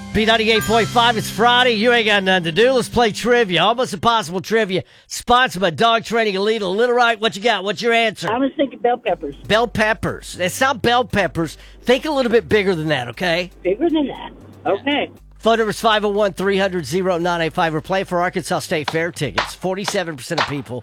B98.5, it's Friday. You ain't got nothing to do. Let's play trivia. Almost Impossible Trivia. Sponsored by Dog Training Elite. Little Right, what you got? What's your answer? I was thinking bell peppers. Bell peppers. It's not bell peppers. Think a little bit bigger than that, okay? Bigger than that. Okay. Phone number is 501-300-0985. We're playing for Arkansas State Fair tickets. 47% of people